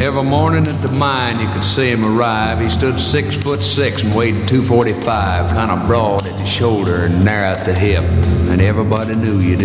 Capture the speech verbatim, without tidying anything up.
Every morning at the mine you could see him arrive. He stood six foot six and weighed two forty-five, kind of broad at the shoulder and narrow at the hip. And everybody knew you